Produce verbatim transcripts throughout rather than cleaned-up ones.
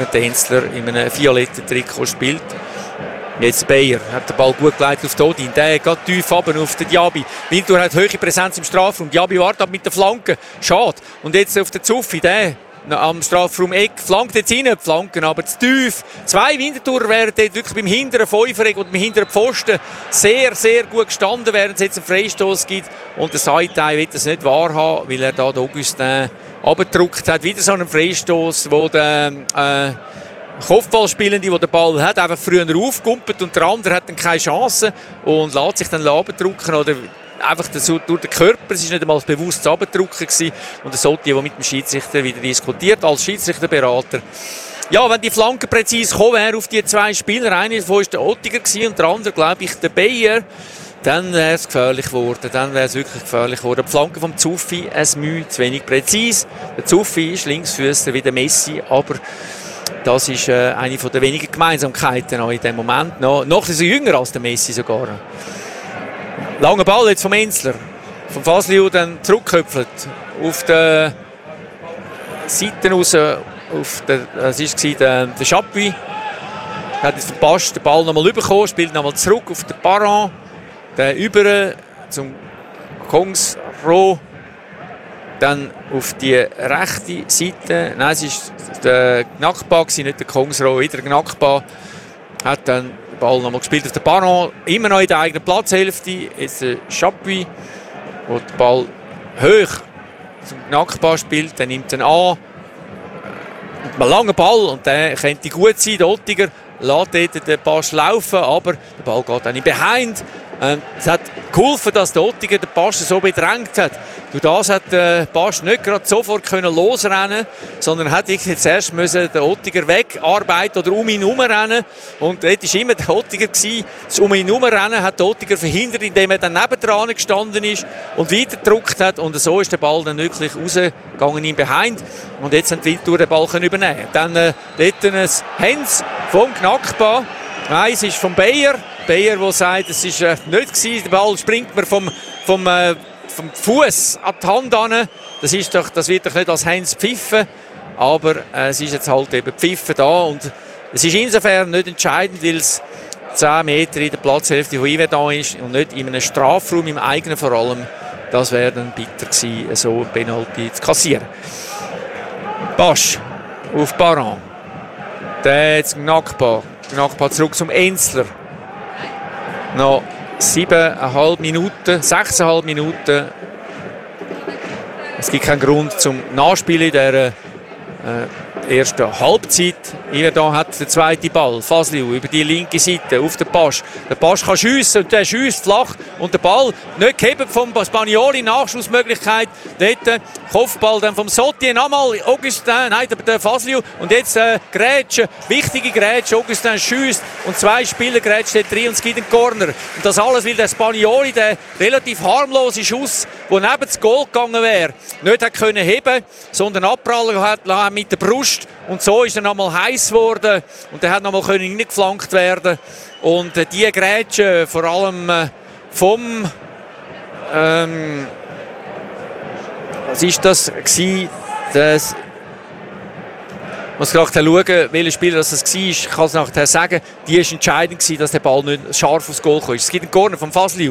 der Hensler in einem violetten Trikot spielt. Jetzt Bayer hat den Ball gut geleitet auf Todin. Der geht tief runter auf den Diaby. Winterthur hat hohe Präsenz im Strafraum. Diaby wartet mit der Flanke. Schade. Und jetzt auf den Zuffi. Der am Strafraum Eck flankt jetzt rein. Die Flanken aber zu tief. Zwei Winterthurer wären dort wirklich beim hinteren Fünfereck und beim hinteren Pfosten sehr, sehr gut gestanden, während es jetzt einen Freistoß gibt. Und der Saitai will das nicht wahrhaben, weil er da den Augustin runtergedrückt hat. Wieder so einen Freistoß, wo der äh, Kopfballspielende, der den Ball hat, einfach früher aufgumpelt und der andere hat dann keine Chance und lässt sich dann runterdrücken oder einfach so durch den Körper. Es war nicht einmal bewusst das Runterdrücken gewesen. Und der Sotti, der mit dem Schiedsrichter wieder diskutiert, als Schiedsrichterberater. Ja, wenn die Flanke präzise gekommen wäre auf die zwei Spieler, einer davon war der Ottiger gewesen und der andere, glaube ich, der Bayer, dann wäre es gefährlich geworden. Dann wäre es wirklich gefährlich geworden. Die Flanke vom Zuffi, ein Mühe, zu wenig präzise. Der Zuffi ist Linksfüßer wie der Messi, aber das ist äh, eine der wenigen Gemeinsamkeiten in diesem Moment. Noch, noch ein bisschen jünger als der Messi sogar. Langer Ball jetzt vom Enzler. Vom Fasliu dann zurückgeköpfelt. Auf der Seite raus. Auf der, das war der, der Chapuis. Er hat jetzt verpasst, den Ball nochmal bekommen, spielt nochmal zurück auf den Parent. Dann über zum Kongsro. Dann auf die rechte Seite. Nein, es war der Knackball, nicht der Kongsro, wieder der Knackball. Hat dann den Ball nochmal gespielt auf den Parent. Immer noch in der eigenen Platzhälfte. Jetzt der Chapuis, der den Ball hoch zum Knackball spielt. Dann nimmt er an. Ein langer Ball und der könnte gut sein. Der Ottiger lässt dort den Pass laufen, aber der Ball geht dann in Behind. Ähm, es hat geholfen, dass der Ottiger den Pass so bedrängt hat. Durch das hat der Pass nicht gerade sofort können losrennen, sondern hat jetzt erst müssen den Ottiger wegarbeiten oder um ihn herumrennen. Und dort war immer der Ottiger gewesen. Das um ihn herumrennen hat der Ottiger verhindert, indem er dann nebendran gestanden ist und weiter gedrückt hat. Und so ist der Ball dann wirklich rausgegangen in Behind. Und jetzt haben die Winterthur den Ball übernehmen. Dann äh, dort ein Hens vom Knackball. Nein, es ist vom Bayer. Bayer, der sagt, es war äh, nicht gewesen. Der Ball springt mir vom, vom, äh, vom Fuß an die Hand an. Das, ist doch, das wird doch nicht als Hens pfiffen. Aber äh, es ist jetzt halt eben pfiffen da. Und es ist insofern nicht entscheidend, weil es zehn Meter in der Platzhälfte von Yverdon ist und nicht in einem Strafraum, im eigenen vor allem. Das wäre dann bitter gewesen, so ein Penalty zu kassieren. Basch auf Parent. Der jetzt Knackball. Knackball zurück zum Enzler. Noch siebeneinhalb Minuten, sechseinhalb Minuten. Es gibt keinen Grund zum Nachspielen in dieser äh, ersten Halbzeit. Yverdon hat den zweiten Ball. Fasliu über die linke Seite auf den Pasch. Der Pasch kann schiessen und der schiesst flach. Und der Ball nicht gehebt vom Spanioli. Nachschussmöglichkeit. Dort Kopfball dann vom Sotti. Nochmal Augustin, nein, der Fasliu. Und jetzt äh, Grätsche, wichtige Grätsche. Augustin schiesst und zwei Spieler grätschen drin und es gibt einen Corner. Und das alles, weil der Spanioli, der relativ harmlose Schuss, der neben das Goal gegangen wäre, nicht hat können heben, sondern abprallen hat mit der Brust. Und so ist er nochmal heiß geworden und er hat nochmal reingeflankt werden. Und äh, die Grätsche, vor allem äh, vom ähm, was ist das gewesen? Das ich muss gleich schauen, welcher Spieler das war. Ich kann es nachher sagen. Die war entscheidend gewesen, dass der Ball nicht scharf aufs Goal kam. Es gibt einen Corner von Fasliu.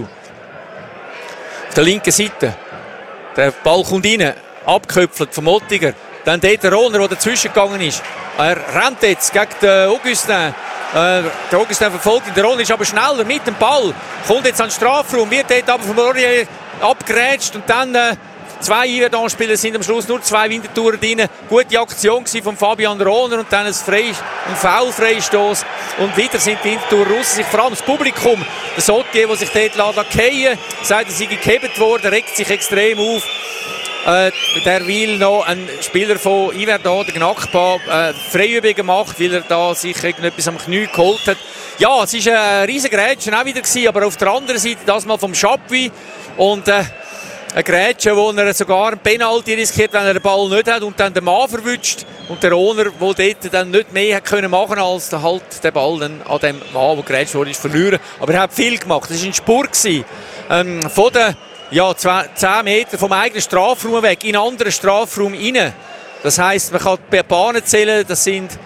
Auf der linken Seite. Der Ball kommt rein, abgeköpfelt vom Ottiger. Dann dort der Rohner, der dazwischen gegangen ist. Er rennt jetzt gegen den Augustin. Äh, der Augustin verfolgt ihn. Der Rohner ist aber schneller mit dem Ball. Kommt jetzt an den Strafraum, wird dort aber vom Aurier abgerätscht. Und dann äh, zwei Yverdon-Spieler sind am Schluss nur zwei Winterthurer drin. Gute Aktion von Fabian Rohner und dann ein, Frei, ein Foul-Freistoß. Und wieder sind die Winterthurer raus. Sich vor allem das Publikum, der Sotier, der sich dort fallen lässt, sagt, er sei gehebt worden, regt sich extrem auf. Äh, der will noch ein Spieler von Yverdon, der Knackball, äh, Freiübungen macht, weil er da sich irgendetwas am Knie geholt hat. Ja, es war ein riesiger Grätschen auch wieder gewesen, aber auf der anderen Seite das mal vom Chapuis und äh, ein Grätschen, wo er sogar ein Penalty riskiert, wenn er den Ball nicht hat und dann den Mann verwünscht und der Owner, der dort dann nicht mehr hat können machen, als halt den Ball dann an dem Mann, der grätscht wurde, ist verlieren. Aber er hat viel gemacht. Das war ein Spur gewesen, ähm, von der Ja, zehn Meter vom eigenen Strafraum weg, in einen anderen Strafraum rein. Das heisst, man kann die Bahnen zählen, das sind